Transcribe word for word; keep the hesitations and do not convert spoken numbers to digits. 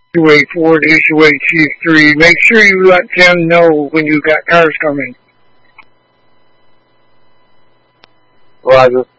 two eight four to issue eight Chief three. Make sure you let Tim know when you got cars coming. Roger.